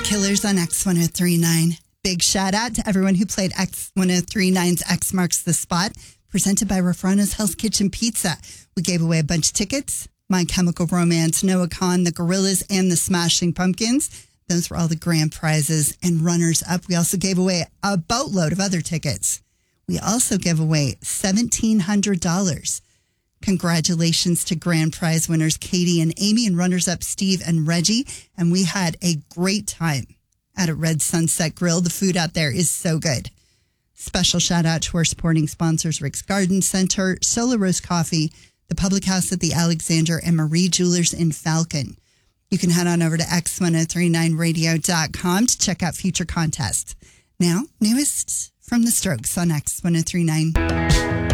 Killers on X1039. Big shout out to everyone who played X1039's X Marks the Spot, presented by Refrano's Hell's Kitchen Pizza. We gave away a bunch of tickets. My Chemical Romance, Noah Kahan, the Gorillas, and the Smashing Pumpkins. Those were all the grand prizes and runners up. We also gave away a boatload of other tickets. We also gave away $1,700. Congratulations to grand prize winners Katie and Amy and runners up Steve and Reggie. And we had a great time at a Red Sunset Grill. The food out there is so good. Special shout out to our supporting sponsors, Rick's Garden Center, Solar Rose Coffee, the Public House at the Alexander, and Marie Jewelers in Falcon. You can head on over to x1039radio.com to check out future contests. Now, newest from the Strokes on X1039.